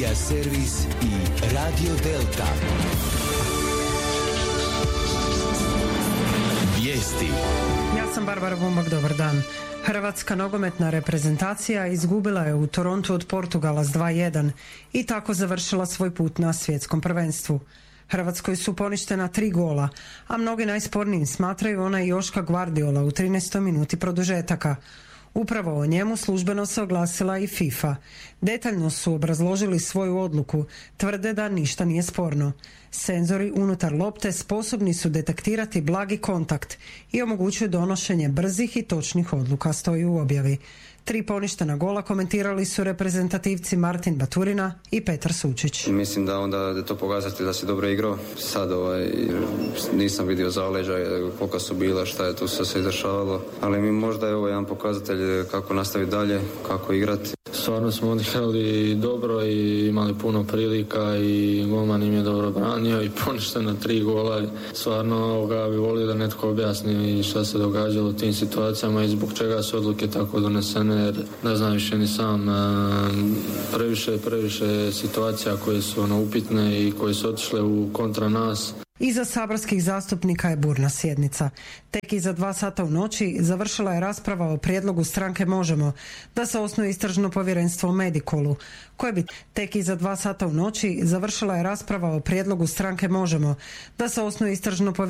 Media Servis i Radio Delta. Vijesti. Ja sam Barbara Bumbak, dobar dan. Hrvatska nogometna reprezentacija izgubila je u Torontu od Portugala s 2:1 i tako završila svoj put na svjetskom prvenstvu. Hrvatskoj su poništena 3 gola, a mnogi najspornijim smatraju onaj Joška Gvardiola u 13. minuti produžetaka. Upravo o njemu službeno se oglasila i FIFA. Detaljno su obrazložili svoju odluku, tvrde da ništa nije sporno. Senzori unutar lopte sposobni su detektirati blagi kontakt i omogućuju donošenje brzih i točnih odluka, stoji u objavi. 3 poništena gola komentirali su reprezentativci Martin Baturina i Petar Sučić. Mislim da onda je to pokazatelj da si dobro igrao. Sad nisam vidio zaleđa, koliko su bila, šta je tu se dešavalo. Ali mi možda je ovo jedan pokazatelj kako nastaviti dalje, kako igrati. Stvarno smo odigrali dobro i imali puno prilika i golman im je dobro branio i poništeno 3 gola. Stvarno bi volio da netko objasni šta se događalo u tim situacijama i zbog čega su odluke tako donesene, jer ne znam više ni sam. Previše situacija koje su upitne i koje su otišle u kontra nas. Iza saborskih zastupnika je burna sjednica. Tek iza 2 sata u noći završila je rasprava o prijedlogu stranke Možemo da se osnuje istražno povjerenstvo o Medikolu, koje bi tek iza 2 sata u noći završila je rasprava o prijedlogu stranke Možemo da se osnuje istražno povjerenstvo